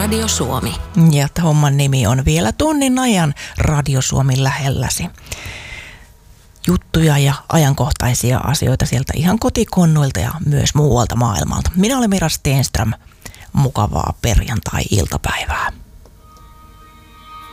Radio Suomi. Ja homman nimi on vielä tunnin ajan Radio Suomi lähelläsi. Juttuja ja ajankohtaisia asioita sieltä ihan kotikonnuilta ja myös muualta maailmalta. Minä olen Mira Stenström. Mukavaa perjantai-iltapäivää.